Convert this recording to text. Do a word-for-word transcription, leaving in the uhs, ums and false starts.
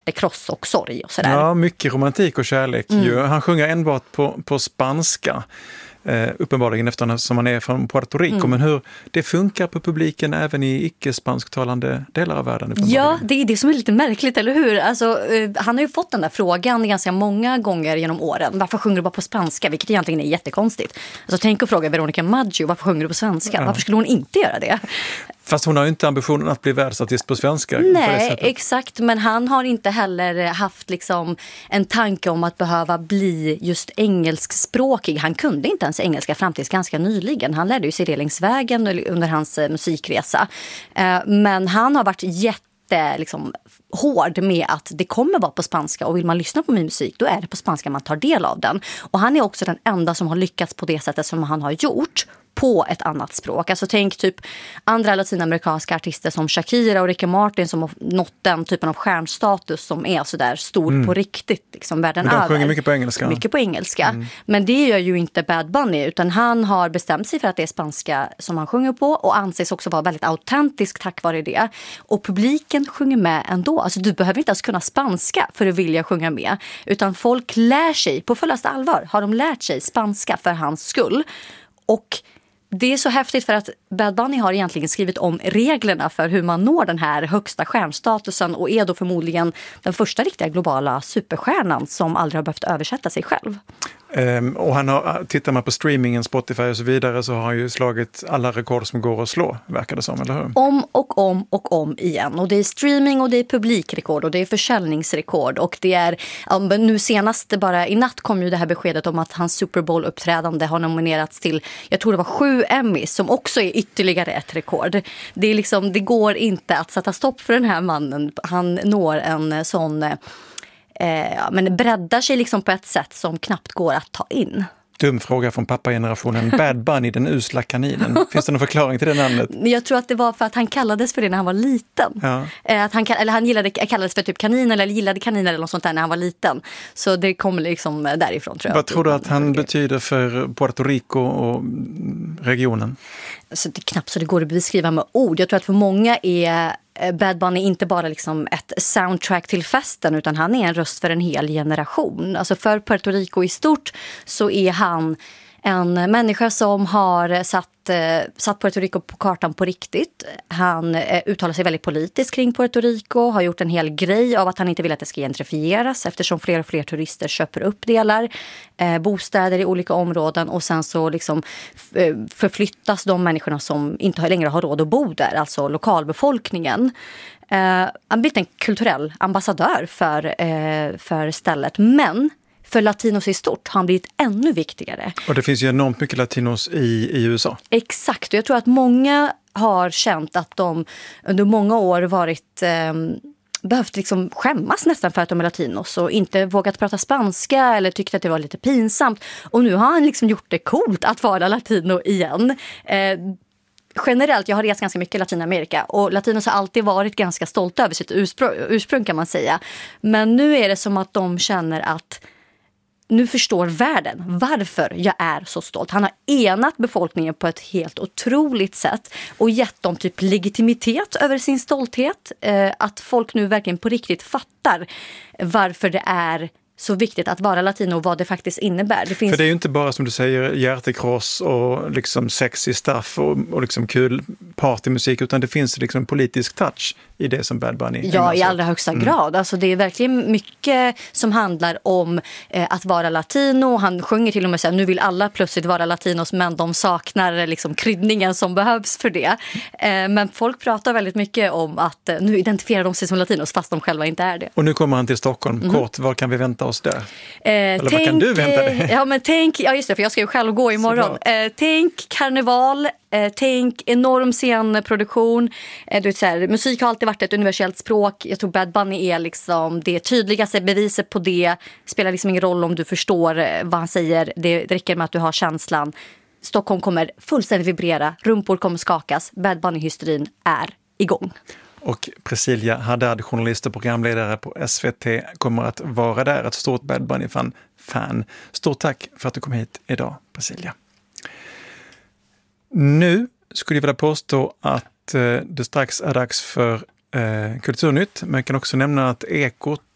kross och sorg och sådär. Ja, mycket romantik och kärlek. Mm. Ju. Han sjunger enbart på, på spanska. Uh, uppenbarligen eftersom han är från Puerto Rico, mm. men hur det funkar på publiken även i icke-spansktalande delar av världen. Ja, det är det som är lite märkligt, eller hur? Alltså, uh, han har ju fått den där frågan ganska många gånger genom åren. Varför sjunger du bara på spanska? Vilket egentligen är jättekonstigt. Alltså, tänk att fråga Veronica Maggio, varför sjunger du på svenska? Ja. Varför skulle hon inte göra det? Fast hon har ju inte ambitionen att bli världsartist på svenska. Nej, på exakt. Men han har inte heller haft liksom en tanke om att behöva bli just engelskspråkig. Han kunde inte ens engelska fram tills ganska nyligen. Han lärde ju sig Delingsvägen under hans musikresa. Men han har varit jätte liksom hård med att det kommer vara på spanska, och vill man lyssna på min musik då är det på spanska man tar del av den. Och han är också den enda som har lyckats på det sättet som han har gjort på ett annat språk. Alltså tänk typ andra latinamerikanska artister som Shakira och Ricky Martin som har nått den typen av stjärnstatus som är så där stor mm. på riktigt liksom världen över. Men de sjunger mycket på engelska. Mycket på engelska. Mm. Men det gör ju inte Bad Bunny, utan han har bestämt sig för att det är spanska som han sjunger på och anses också vara väldigt autentisk tack vare det. Och publiken sjunger med ändå. Alltså du behöver inte ens kunna spanska för att vilja sjunga med, utan folk lär sig, på fullaste allvar har de lärt sig spanska för hans skull. Och det är så häftigt för att Bad Bunny har egentligen skrivit om reglerna för hur man når den här högsta stjärnstatusen och är då förmodligen den första riktiga globala superstjärnan som aldrig har behövt översätta sig själv. Um, och han har, tittar man på streamingen, Spotify och så vidare, så har han ju slagit alla rekord som går att slå, verkar det som, eller hur? Om och om och om igen. Och det är streaming och det är publikrekord och det är försäljningsrekord. Och det är, um, nu senast, bara i natt kom ju det här beskedet om att hans Super Bowl-uppträdande har nominerats till, jag tror det var sju Emmys, som också är ytterligare ett rekord. Det är liksom, det går inte att sätta stopp för den här mannen. Han når en sån... Eh, men breddar sig liksom på ett sätt som knappt går att ta in. Dum fråga från pappagenerationen. Bad Bunny, den usla kaninen. Finns det någon förklaring till det namnet? Jag tror att det var för att han kallades för det när han var liten. Ja. Eh, att han, eller han gillade, kallades för typ kanin eller gillade kaniner eller något sånt där när han var liten. Så det kommer liksom därifrån, tror jag. Vad tror du att han betyder för Puerto Rico och regionen? Alltså, det är knappt så det går att beskriva med ord. Jag tror att för många är Bad Bunny inte bara liksom ett soundtrack till festen, utan han är en röst för en hel generation. Alltså för Puerto Rico i stort så är han en människa som har satt, eh, satt Puerto Rico på kartan på riktigt. Han eh, uttalar sig väldigt politiskt kring Puerto Rico, har gjort en hel grej av att han inte vill att det ska gentrifieras eftersom fler och fler turister köper upp delar, eh, bostäder i olika områden, och sen så liksom eh, förflyttas de människorna som inte längre har råd att bo där, alltså lokalbefolkningen. Eh, han har blivit en kulturell ambassadör för, eh, för stället, men för latinos i stort har han blivit ännu viktigare. Och det finns ju enormt mycket latinos i, i U S A. Exakt, och jag tror att många har känt att de under många år varit... Eh, behövt liksom skämmas nästan för att de är latinos och inte vågat prata spanska eller tyckte att det var lite pinsamt. Och nu har han liksom gjort det coolt att vara latino igen. Eh, generellt, jag har rest ganska mycket i Latinamerika och latinos har alltid varit ganska stolta över sitt ursprung, ursprung kan man säga. Men nu är det som att de känner att nu förstår världen varför jag är så stolt. Han har enat befolkningen på ett helt otroligt sätt och gett dem typ legitimitet över sin stolthet. Eh, att folk nu verkligen på riktigt fattar varför det är så viktigt att vara latino och vad det faktiskt innebär. Det finns... För det är ju inte bara som du säger hjärtekross och liksom sexy stuff och, och liksom kul partymusik, utan det finns liksom politisk touch i det som Bad Bunny. Ja, i allra högsta mm. grad. Alltså det är verkligen mycket som handlar om eh, att vara latino. Han sjunger till och med så här, nu vill alla plötsligt vara latinos, men de saknar liksom kryddningen som behövs för det. Eh, men folk pratar väldigt mycket om att eh, nu identifierar de sig som latinos fast de själva inte är det. Och nu kommer han till Stockholm. Mm. Kort, vad kan vi vänta oss där? Eh, Eller tänk, vad kan du vänta dig? Ja, men tänk, ja just det, för jag ska ju själv gå imorgon. Eh, tänk karneval, eh, tänk enorm scenproduktion. Eh, du vet, så här, musik har alltid varit ett universellt språk. Jag tror Bad Bunny är liksom det tydligaste beviset på det. Spelar liksom ingen roll om du förstår eh, vad han säger. Det räcker med att du har känslan. Stockholm kommer fullständigt vibrera. Rumpor kommer skakas. Bad Bunny-hysterin är igång. Och Priscilla Haddad, journalist och programledare på S V T, kommer att vara där. Ett stort Bad Bunny-fan. Fan. Stort tack för att du kom hit idag, Priscilla. Nu skulle jag vilja påstå att eh, det strax är dags för eh, Kulturnytt. Men jag kan också nämna att Ekot